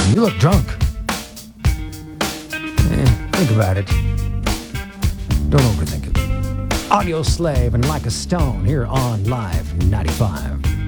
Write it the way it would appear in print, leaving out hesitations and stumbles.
You look drunk. Think about it. Don't overthink it. Audio Slave and Like a Stone here on Live 95.